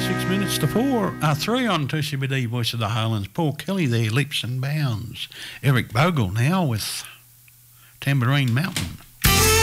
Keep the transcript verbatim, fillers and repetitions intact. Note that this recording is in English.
Six minutes to four. Uh, three on two C B D, Voice of the Highlands. Paul Kelly there, Leaps and Bounds. Eric Bogle now with Tambourine Mountain.